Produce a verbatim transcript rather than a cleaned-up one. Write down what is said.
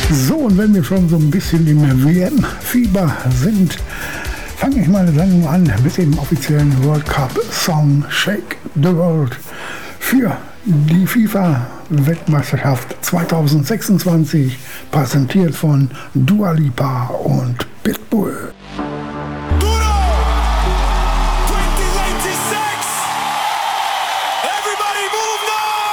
So, und wenn wir schon so ein bisschen im W M-Fieber sind, fange ich meine Sendung an mit dem offiziellen World Cup Song Shake the World für die FIFA-Weltmeisterschaft zwanzig sechsundzwanzig, präsentiert von Dua Lipa und Pitbull.